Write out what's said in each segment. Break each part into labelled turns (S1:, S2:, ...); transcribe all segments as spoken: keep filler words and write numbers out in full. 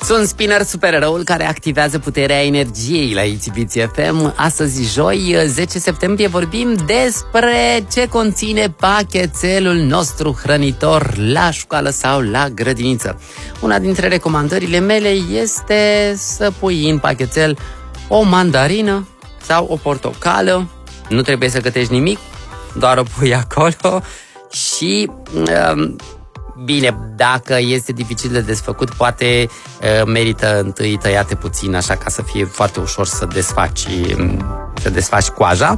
S1: Sunt Spinner, supereroul care activează puterea energiei la Itibiți F M. Astăzi, joi, zece septembrie, vorbim despre ce conține pachetelul nostru hrănitor la școală sau la grădiniță. Una dintre recomandările mele este să pui în pachetel o mandarină sau o portocală. Nu trebuie să gătești nimic, doar o pui acolo și... Um, Bine, dacă este dificil de desfăcut, poate uh, merită întâi tăiate puțin, așa ca să fie foarte ușor să desfaci, să desfaci coaja.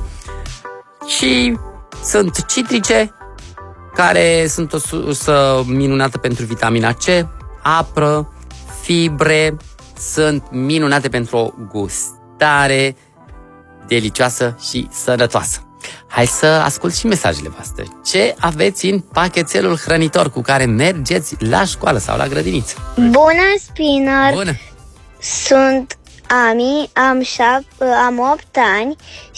S1: Și sunt citrice, care sunt o sursă minunată pentru vitamina C, apră, fibre, sunt minunate pentru o gustare delicioasă și sănătoasă. Hai să ascult și mesajele voastre. Ce aveți în pachetelul hrănitor cu care mergeți la școală sau la grădiniță?
S2: Bună, Spinner!
S1: Bună!
S2: Sunt Ami, am, șap- am opt ani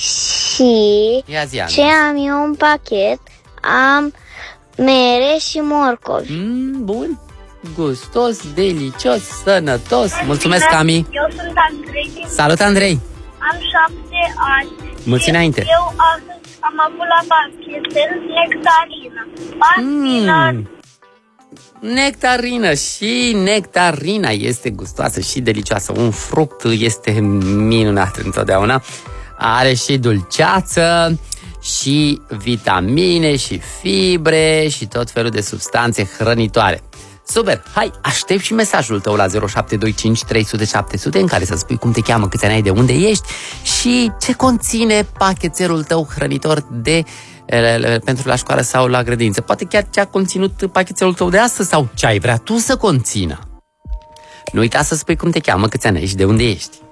S2: și
S1: Ia zi, Ami.
S2: ce am eu în pachet? Am mere și morcovi.
S1: Mm, bun, gustos, delicios, sănătos. Mulțumesc, Ami!
S3: Eu sunt Andrei.
S1: Salut, Andrei!
S3: Am șapte ani.
S1: Mulți înainte!
S3: Eu astăzi am avut la pachetel nectarină. Pachetel.
S1: Mm. Nectarină, și nectarina este gustoasă și delicioasă. Un fruct este minunat întotdeauna. Are și dulceață, și vitamine, și fibre, și tot felul de substanțe hrănitoare. Super! Hai, aștept și mesajul tău la zero șapte doi cinci trei zero zero șapte zero zero în care să spui cum te cheamă, câți ani ai, de unde ești și ce conține pachetelul tău hrănitor de pentru la școală sau la grădiniță. Poate chiar ce a conținut pachetelul tău de astăzi sau ce ai vrea tu să conțină. Nu uita să spui cum te cheamă, câți ani ai și de unde ești.